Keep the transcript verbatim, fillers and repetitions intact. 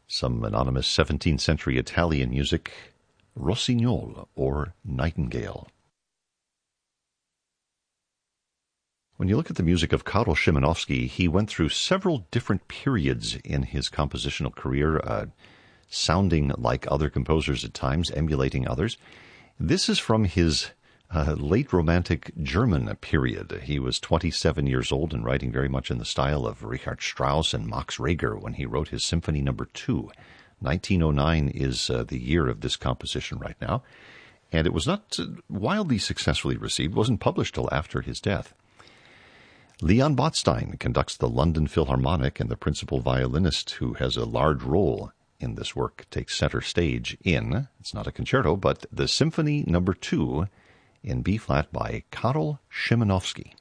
Some anonymous seventeenth century Italian music, Rossignol, or Nightingale. When you look at the music of Karol Szymanowski, he went through several different periods in his compositional career, uh, sounding like other composers at times, emulating others. This is from his uh, late Romantic German period. He was twenty-seven years old and writing very much in the style of Richard Strauss and Max Reger when he wrote his Symphony Number Two. nineteen oh nine is uh, the year of this composition right now, and it was not uh, wildly successfully received, wasn't published till after his death. Leon Botstein conducts the London Philharmonic, and the principal violinist, who has a large role in this work, takes center stage in, it's not a concerto, but the Symphony Number Two in B-flat by Karol Szymanowski.